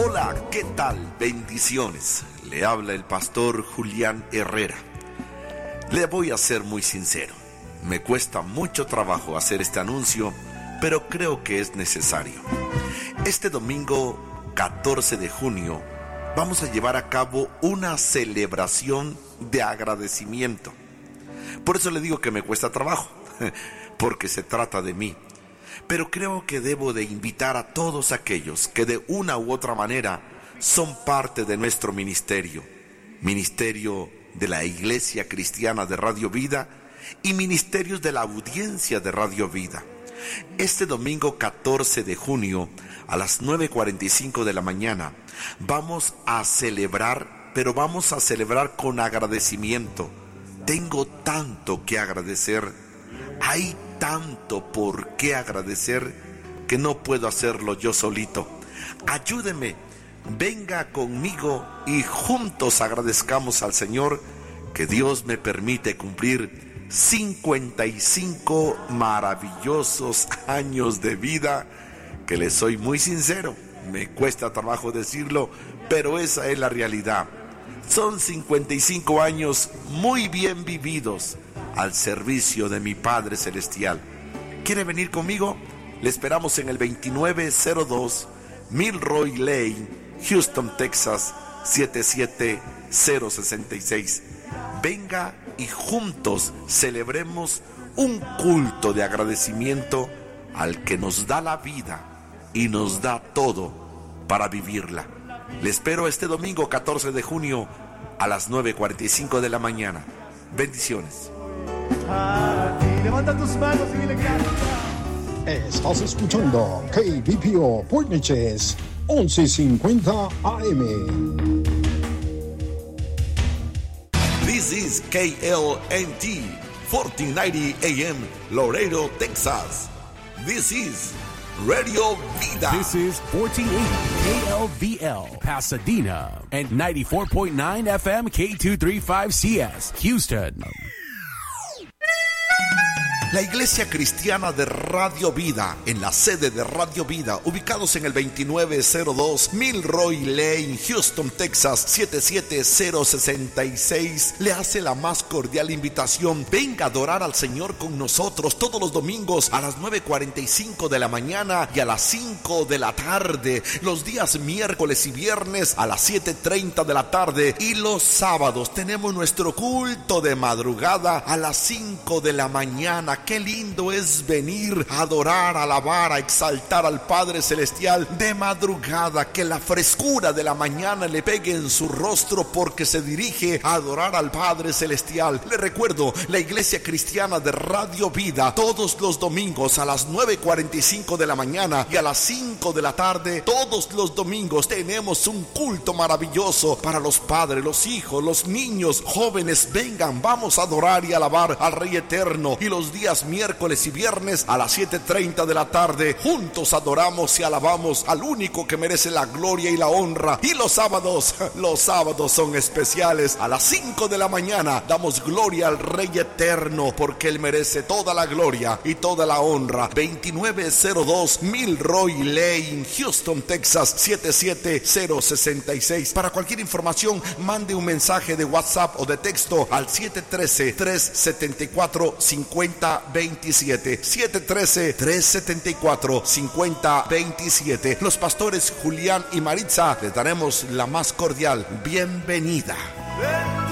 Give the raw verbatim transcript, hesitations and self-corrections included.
Hola, ¿qué tal? Bendiciones. Le habla el pastor Julián Herrera. Le voy a ser muy sincero. Me cuesta mucho trabajo hacer este anuncio, pero creo que es necesario. Este domingo catorce de junio vamos a llevar a cabo una celebración de agradecimiento. Por eso le digo que me cuesta trabajo, porque se trata de mí. Pero creo que debo de invitar a todos aquellos que de una u otra manera son parte de nuestro ministerio. Ministerio de la Iglesia Cristiana de Radio Vida y ministerios de la audiencia de Radio Vida. Este domingo catorce de junio a las nueve cuarenta y cinco de la mañana vamos a celebrar, pero vamos a celebrar con agradecimiento. Tengo tanto que agradecer, hay tanto por qué agradecer que no puedo hacerlo yo solito. Ayúdeme, venga conmigo y juntos agradezcamos al Señor que Dios me permite cumplir cincuenta y cinco maravillosos años de vida, que les soy muy sincero, me cuesta trabajo decirlo, pero esa es la realidad. Son cincuenta y cinco años muy bien vividos al servicio de mi Padre Celestial. ¿Quiere venir conmigo? Le esperamos en el veintinueve cero dos Milroy Lane, Houston, Texas, siete siete cero seis seis. Venga y juntos celebremos un culto de agradecimiento al que nos da la vida y nos da todo para vivirla. Le espero este domingo catorce de junio a las nueve cuarenta y cinco de la mañana. Bendiciones. Levanta tus manos y dile gracias. Estás escuchando K B P O Point Neches once cincuenta A M. This is K L N T fourteen ninety A M Laredo, Texas. This is Radio Vida. This is fourteen eighty K L V L Pasadena and ninety-four point nine F M K two thirty-five C S Houston. La Iglesia Cristiana de Radio Vida, en la sede de Radio Vida, ubicados en el veintinueve cero dos Milroy Lane, Houston, Texas, siete siete cero seis seis, le hace la más cordial invitación. Venga a adorar al Señor con nosotros todos los domingos a las nueve cuarenta y cinco de la mañana y a las cinco de la tarde, los días miércoles y viernes a las siete treinta de la tarde, y los sábados tenemos nuestro culto de madrugada a las cinco de la mañana. Qué lindo es venir a adorar, a alabar, a exaltar al Padre Celestial de madrugada, que la frescura de la mañana le pegue en su rostro porque se dirige a adorar al Padre Celestial. Le recuerdo, la Iglesia Cristiana de Radio Vida, todos los domingos a las nueve cuarenta y cinco de la mañana y a las cinco de la tarde, todos los domingos tenemos un culto maravilloso para los padres, los hijos, los niños, jóvenes. Vengan, vamos a adorar y alabar al Rey Eterno. Y los días miércoles y viernes a las siete treinta de la tarde, juntos adoramos y alabamos al único que merece la gloria y la honra. Y los sábados, los sábados son especiales. A las cinco de la mañana damos gloria al Rey Eterno, porque Él merece toda la gloria y toda la honra. veintinueve cero dos Milroy Lane, Houston, Texas, siete siete cero seis seis. Para cualquier información, mande un mensaje de WhatsApp o de texto al siete uno tres, tres siete cuatro, cinco cero dos siete. siete uno tres, tres siete cuatro, cinco cero dos siete. Los pastores Julián y Maritza les daremos la más cordial bienvenida.